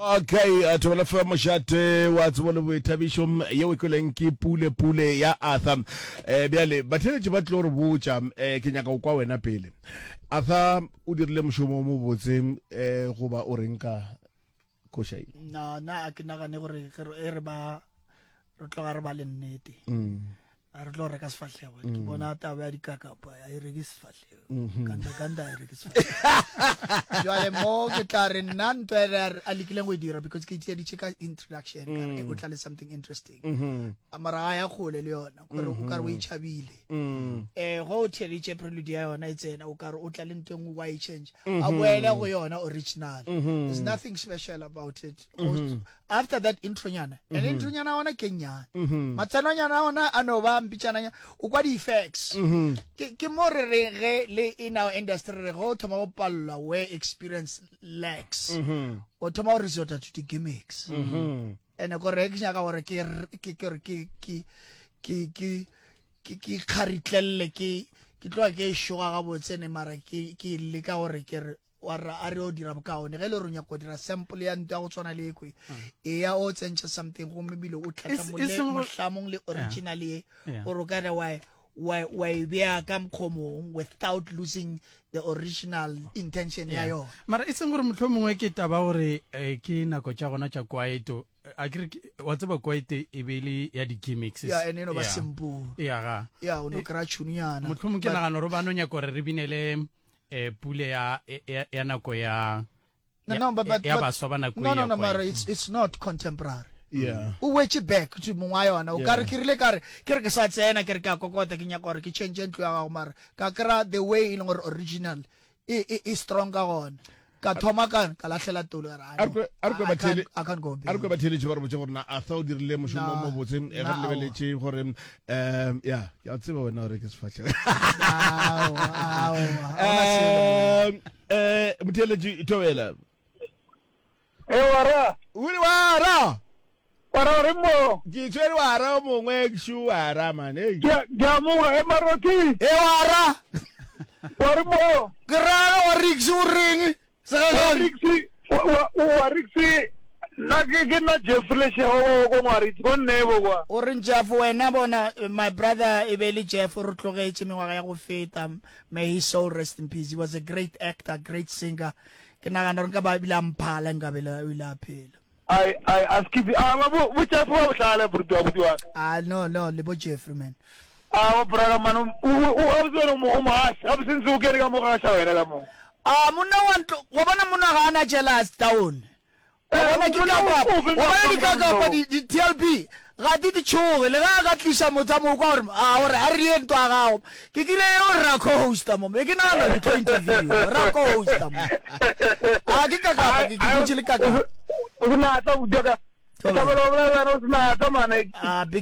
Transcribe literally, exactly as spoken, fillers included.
Okay, uh, to la fa moshate wa tsebole bo ithabishom ye we koleng ke pule pule ya Arthur. Eh bjale batheletši ba tlo re botša eh ke nyaka go kwa wena pele. Arthur o dirile moshomo mo botse eh go ba o renka koshai. Na na ke nagane gore e re ba re tloga re ba le nnete. Mm. A re tlo reka sefatlhego ke bona taba ya dikakapa ya e reke sefatlhego kanda kanda ya reke sefatlhego jwale mo ke tla re nna ntwe a lekileng go e dira because ke tia di-check introduction ka re o tla le something interesting amara a ya gole le yona gore o ka re o itšhabile eh go o theleditše prelude ya yona e tsena o ka re o tla le ntwe ngwe wa e change a boele go yona original. There's nothing special about it. After that intronyana and intronyana ona ke nyana matsanonyana ona a no ba mpitšana o kwa di-effects ke mo re re ge le in our industry re go thoma go palelwa where experience lacks o thoma go resorta to the gimmicks and gore ke nyaka gore ke ke ke ke ke ke ke ke kharitlelle ke ke tloa ke shoga ga botsene mara ke ke le ka gore ke re wa ra re o dira bokaone ge le re nya go dira sample ya ntwa go tswana le ekwe e ya o tsentse something go mebile o tlhaka mo le mohlamong le original e o ka re why why why be a kam khomo without losing the original intention ya yo mara e seng gore mohlomongwe ke taba gore ke nako tša gona tša kwaito a ke wa tseba kwaite e bele ya di gimmicks ya ene no ba simple ya ga ya o no kra tšhunyana mohlomongwe ke nagana gore ba no nya gore re binele eh pule ya ya nako ya no no but but ya baswa ba nako ya no no mara it's it's not contemporary. Yeah. O wetše back to mongwa yona o ka re ke rile ka re ke re ke sa tsena ke re ka kokota ke nyaka gore ke change ntlo ya gago mara ka kra the way in gore original e e strong ka gona ka thoma ka ka lahlela tolo ra a re go bathele I can't go a re go bathele tšhe ba re botse gore na Arthur o dirile moshomo mo botse e re lebeletše gore um ya ya tseba wena gore ke sefatlhego um eh motheletši Thobela e wara o le wara wara re mo ke tsere wara mongwe ke shu wara man eh ya mo e maroti e wara wara mo gra wa riksi o ring sa ga riksi wa riksi na ke ke na Jeffrey ho go ngwari go nebo kwa o re Jeff wena bona my brother e be le Jeff o re tlogetse mengwaga ya go feta. May his soul rest in peace. He was a great actor, great singer. Ke nagana re ka ba bila mphala ngabela o ila phela I I ask you ah bo bo Jeff wa hlala burdu abudu wa ah no no le bo Jeffrey man ah brother man o o abuzona mo mo hasha abusinzu ke ka mo ga sha wena la mo ah monna wa ntlo go bona monna ga ana jealous down bona ke ka ba bona di ka ka di T L B ga di di tšhoge le ga ga tlisha motsamo kwa gore a gore a re ento a gago ke kile o ra co-hosta mo ke na na di interview ra co-hosta mo a ke ka ka ke ke le ka ka o na ta u daga ta ba lo ba na ta mane ah